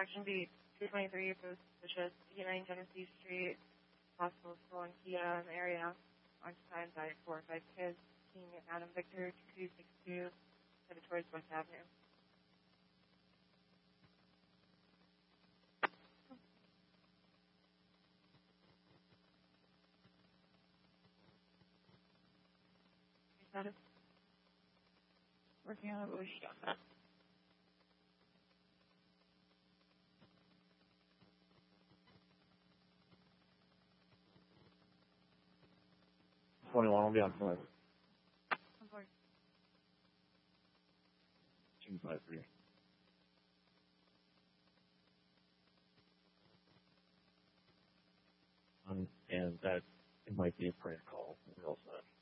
Action B 223 for suspicious Uniting Genesee Street, possible stolen Kia in the area, occupied by 4 or 5 kids, King Adam Victor 2262, headed towards West Avenue. Status? Working on it, but we should get that. Will be on point. On board. 253. And that it might be a prank call. We're all set.